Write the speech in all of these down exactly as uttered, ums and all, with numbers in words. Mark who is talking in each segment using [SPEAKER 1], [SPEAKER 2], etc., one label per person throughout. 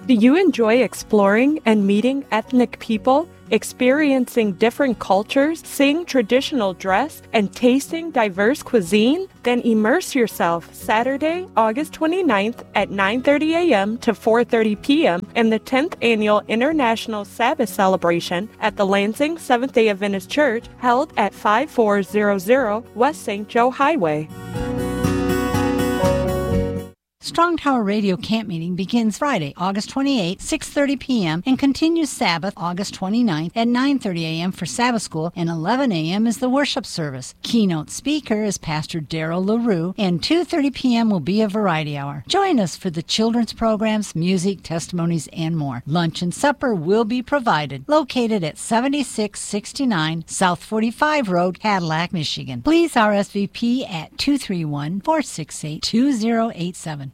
[SPEAKER 1] Do you enjoy exploring and meeting ethnic people, experiencing different cultures, seeing traditional dress, and tasting diverse cuisine? Then immerse yourself Saturday, August twenty-ninth at nine thirty a.m. to four thirty p.m. in the tenth Annual International Sabbath Celebration at the Lansing Seventh-day Adventist Church, held at five four zero zero West Saint Joe Highway.
[SPEAKER 2] Strong Tower Radio Camp Meeting begins Friday, August twenty-eighth, six thirty p.m. and continues Sabbath, August twenty-ninth at nine thirty a.m. for Sabbath School and eleven a.m. is the worship service. Keynote speaker is Pastor Darrell LaRue, and two thirty p.m. will be a variety hour. Join us for the children's programs, music, testimonies, and more. Lunch and supper will be provided. Located at seventy-six sixty-nine South forty-five Road, Cadillac, Michigan. Please R S V P at two three one, four six eight, two zero eight seven.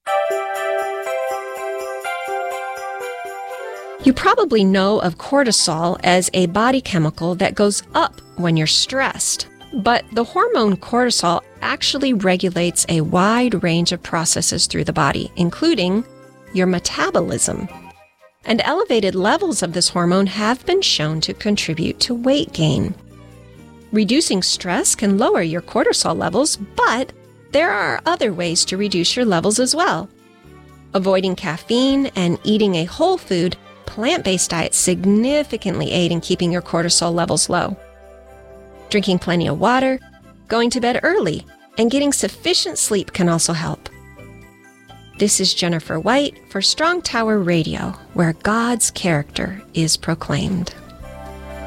[SPEAKER 3] You probably know of cortisol as a body chemical that goes up when you're stressed. But the hormone cortisol actually regulates a wide range of processes through the body, including your metabolism. And elevated levels of this hormone have been shown to contribute to weight gain. Reducing stress can lower your cortisol levels, but there are other ways to reduce your levels as well. Avoiding caffeine and eating a whole food, plant-based diet significantly aid in keeping your cortisol levels low. Drinking plenty of water, going to bed early, and getting sufficient sleep can also help. This is Jennifer White for Strong Tower Radio, where God's character is proclaimed.